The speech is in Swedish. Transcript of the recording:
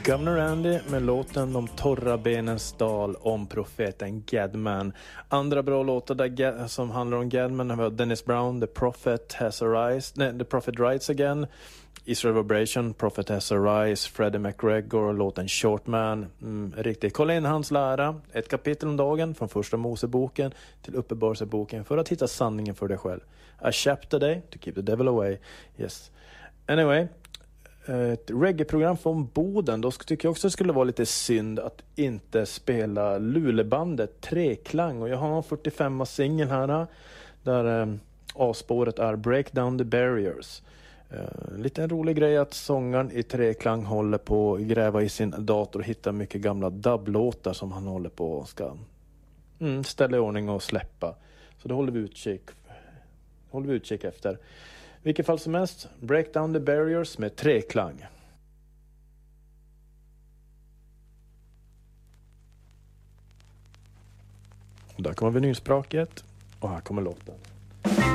Governor Andy med låten De torra benens dal om profeten Gadman. Andra bra låtar där som handlar om Gadman var Dennis Brown, The Prophet Has Arise, The Prophet Rides Again, Israel Vibration, Prophet Has Arise, Freddie McGregor, låten Short Man. Riktigt. Kolla in hans lära, ett kapitel om dagen från första Moseboken till Uppenbarelseboken för att hitta sanningen för dig själv. A chapter day to keep the devil away. Yes. Anyway, ett reggae-program från Boden. Då tycker jag också det skulle vara lite synd att inte spela Lulebandet Treklang. Och jag har en 45-singel här där A-spåret är Break Down the Barriers. Lite en rolig grej att sångaren i Treklang håller på att gräva i sin dator och hitta mycket gamla dubblåtar som han håller på och ska ställa i ordning och släppa. Så det håller vi utkik efter. Vilket fall som helst, Break Down the Barriers med Treklang. Och där kommer vinylspråket och här kommer låten.